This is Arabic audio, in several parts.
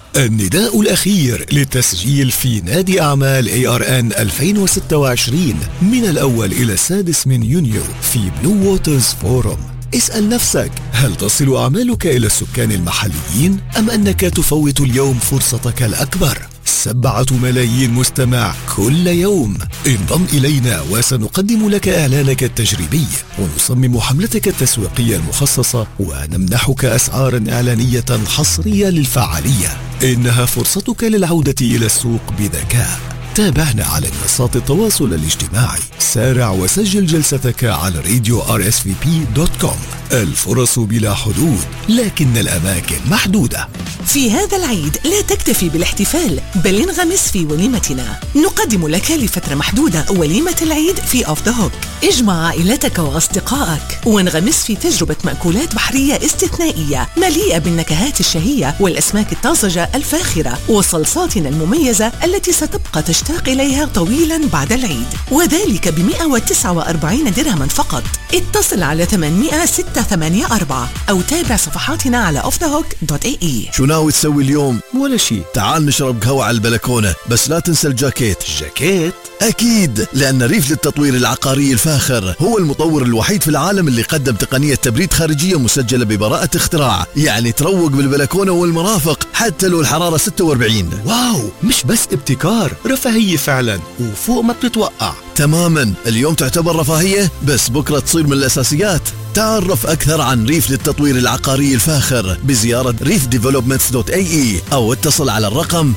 النداء الأخير للتسجيل في نادي أعمال ARN 2026 من الأول إلى 6 من يونيو في بلو ووترز فورم. اسأل نفسك، هل تصل أعمالك إلى السكان المحليين أم أنك تفوت اليوم فرصتك الأكبر؟ 7 ملايين مستمع كل يوم. انضم إلينا وسنقدم لك إعلانك التجريبي ونصمم حملتك التسويقية المخصصة ونمنحك أسعارا إعلانية حصرية للفعالية. إنها فرصتك للعودة إلى السوق بذكاء. تابعنا على منصات التواصل الاجتماعي. سارع وسجل جلستك على راديو rsvp.com. الفرص بلا حدود، لكن الأماكن محدودة. في هذا العيد لا تكتفي بالاحتفال، بل انغمس في وليمتنا. نقدم لك لفترة محدودة وليمة العيد في أوف ذا هوك. اجمع عائلتك وأصدقائك وانغمس في تجربة مأكولات بحرية استثنائية مليئة بالنكهات الشهية والأسماك الطازجة الفاخرة وصلصاتنا المميزة التي ستبقى تشتاق إليها طويلا بعد العيد، وذلك ب149 درهما فقط. اتصل على 800-684 أو تابع صفحاتنا على offthehook.ae. شو ناوي تسوي اليوم؟ ولا شيء. تعال نشرب قهوة على البلكونة، بس لا تنسى الجاكيت. جاكيت؟ أكيد، لأن ريف للتطوير العقاري الفاخر هو المطور الوحيد في العالم اللي قدم تقنية تبريد خارجية مسجلة ببراءة اختراع، يعني تروق بالبلكونة والمرافق حتى لو الحرارة 46. واو، مش بس ابتكار، رفاهية فعلا وفوق ما بتتوقع. تماما، اليوم تعتبر رفاهية بس بكرة تصير من الأساسيات. تعرف أكثر عن ريف للتطوير العقاري الفاخر بزيارة reefdevelopments.ae أو اتصل على الرقم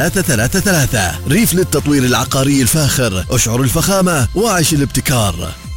800-37-333. ريف للتطوير العقاري الفاخر، اشعر الفخامة وعيش الابتكار.